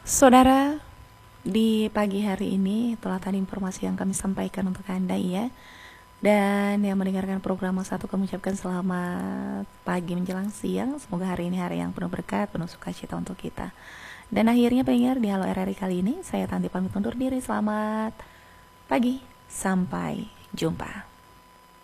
Saudara, di pagi hari ini telah tadi informasi yang kami sampaikan untuk Anda ya. Dan yang mendengarkan program satu kami ucapkan selamat pagi menjelang siang. Semoga hari ini hari yang penuh berkat, penuh sukacita untuk kita. Dan akhirnya pendengar di Halo RRI kali ini saya Tanti pamit undur diri. Selamat pagi, sampai jumpa.